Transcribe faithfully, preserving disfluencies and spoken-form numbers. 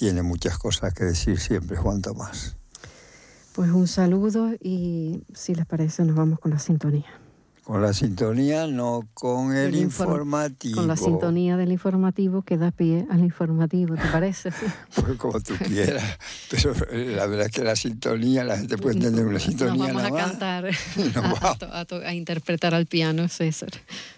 tiene muchas cosas que decir siempre Juan Tomás. Pues un saludo y, si les parece, nos vamos con la sintonía. Con la sintonía, no con el, el informativo. Con la sintonía del informativo que da pie al informativo, ¿te parece? Pues como tú quieras. Pero la verdad es que la sintonía, la gente puede entender una sintonía. Nos vamos nada a más. cantar, No, a, a, a, a interpretar al piano, César.